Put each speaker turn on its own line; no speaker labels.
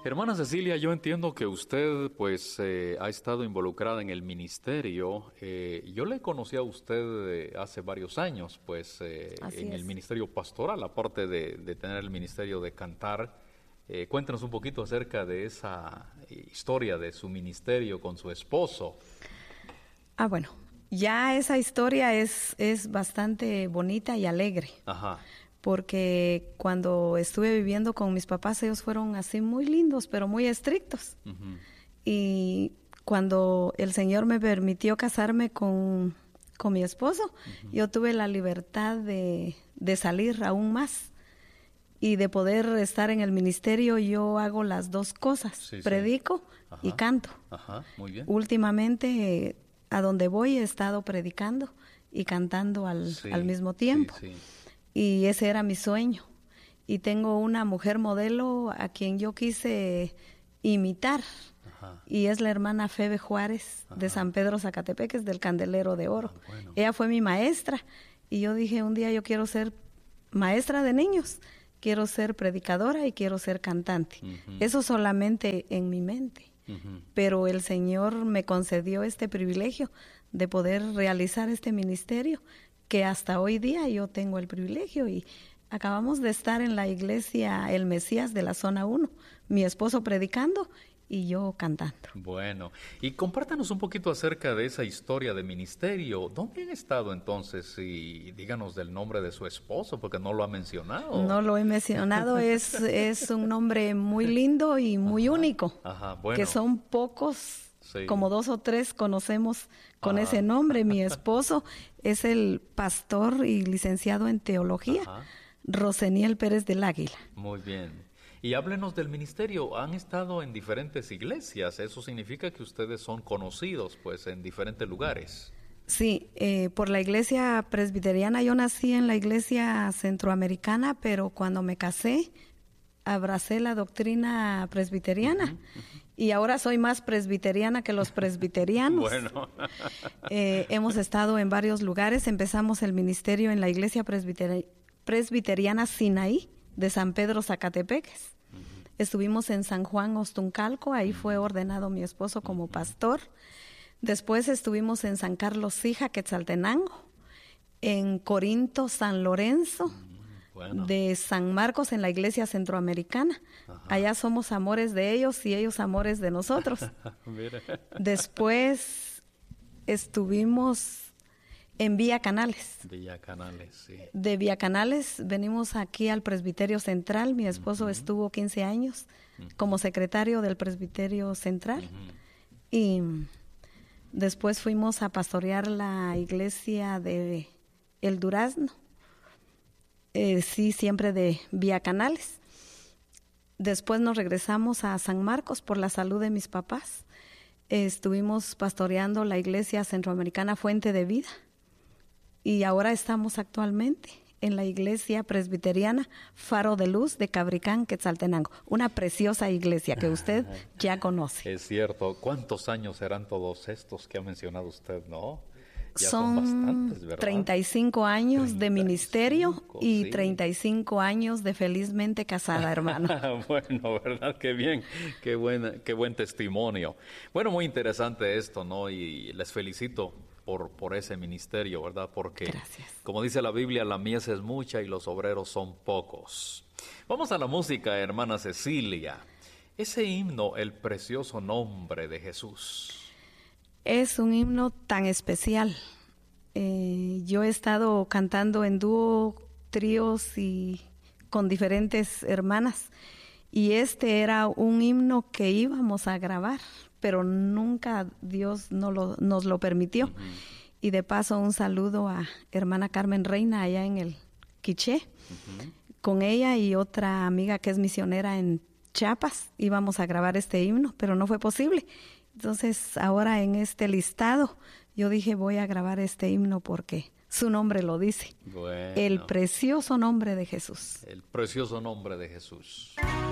Hermana Cecilia, yo entiendo que usted pues ha estado involucrada en el ministerio. Yo le conocí a usted hace varios años, pues
Así
en el
es.
ministerio pastoral, aparte de tener el ministerio de cantar. Cuéntanos un poquito acerca de esa historia de su ministerio con su esposo.
Bueno, ya esa historia es bastante bonita y alegre.
Ajá.
Porque cuando estuve viviendo con mis papás, ellos fueron así muy lindos, pero muy estrictos.
Uh-huh.
Y cuando el Señor me permitió casarme con mi esposo, uh-huh, yo tuve la libertad de salir aún más y de poder estar en el ministerio. Yo hago las dos cosas, sí, predico, sí, y canto.
Ajá, muy bien.
Últimamente, a donde voy he estado predicando y cantando al mismo tiempo. Sí, sí. Y ese era mi sueño. Y tengo una mujer modelo a quien yo quise imitar. Ajá. Y es la hermana Febe Juárez, ajá, de San Pedro Zacatepeques, del Candelero de Oro. Bueno. Ella fue mi maestra. Y yo dije, un día yo quiero ser maestra de niños, quiero ser predicadora y quiero ser cantante. Uh-huh. Eso solamente en mi mente. Uh-huh. Pero el Señor me concedió este privilegio de poder realizar este ministerio, que hasta hoy día yo tengo el privilegio, y acabamos de estar en la iglesia El Mesías de la zona 1, mi esposo predicando y yo cantando.
Bueno, y compártanos un poquito acerca de esa historia de ministerio. ¿Dónde han estado entonces? Y díganos del nombre de su esposo, porque no lo ha mencionado.
No lo he mencionado, es un nombre muy lindo y muy ajá, único, ajá, bueno, que son pocos. Sí. Como 2 o 3 conocemos con ese nombre. Mi esposo es el pastor y licenciado en teología, ajá, Roseniel Pérez del Águila.
Muy bien. Y háblenos del ministerio. Han estado en diferentes iglesias. Eso significa que ustedes son conocidos, pues, en diferentes lugares.
Sí, por la iglesia presbiteriana. Yo nací en la iglesia centroamericana, pero cuando me casé, abracé la doctrina presbiteriana. Uh-huh, uh-huh. Y ahora soy más presbiteriana que los presbiterianos.
Bueno.
Hemos estado en varios lugares. Empezamos el ministerio en la iglesia presbiteriana Sinaí de San Pedro Zacatepeques. Uh-huh. Estuvimos en San Juan Ostuncalco, ahí fue ordenado mi esposo como pastor. Después estuvimos en San Carlos Sija, Quetzaltenango, en Corinto, San Lorenzo. Bueno. De San Marcos en la iglesia centroamericana. Ajá. Allá somos amores de ellos y ellos amores de nosotros. Después estuvimos en Villa Canales.
Villa Canales, sí.
De Villa Canales venimos aquí al Presbiterio Central. Mi esposo uh-huh, estuvo 15 años uh-huh, como secretario del Presbiterio Central. Uh-huh. Y después fuimos a pastorear la iglesia de El Durazno. Sí, siempre de Vía Canales. Después nos regresamos a San Marcos por la salud de mis papás. Estuvimos pastoreando la iglesia centroamericana Fuente de Vida. Y ahora estamos actualmente en la iglesia presbiteriana Faro de Luz de Cabricán, Quetzaltenango. Una preciosa iglesia que usted ya conoce.
Es cierto. ¿Cuántos años serán todos estos que ha mencionado usted, no?
Ya son bastantes, ¿verdad? 35 años 35, de ministerio y sí, 35 años de felizmente casada, hermano.
Bueno, ¿verdad? Qué bien, qué buen testimonio. Bueno, muy interesante esto, ¿no? Y les felicito por ese ministerio, ¿verdad? Porque, gracias, como dice la Biblia, la mies es mucha y los obreros son pocos. Vamos a la música, hermana Cecilia. Ese himno, El Precioso Nombre de Jesús.
Es un himno tan especial. Yo he estado cantando en dúo, tríos y con diferentes hermanas. Y este era un himno que íbamos a grabar, pero nunca Dios nos lo permitió. Uh-huh. Y de paso un saludo a hermana Carmen Reina allá en el Quiché. Uh-huh. Con ella y otra amiga que es misionera en Chiapas íbamos a grabar este himno, pero no fue posible. Entonces, ahora en este listado, yo dije, voy a grabar este himno porque su nombre lo dice.
Bueno.
El precioso nombre de Jesús.
El precioso nombre de Jesús.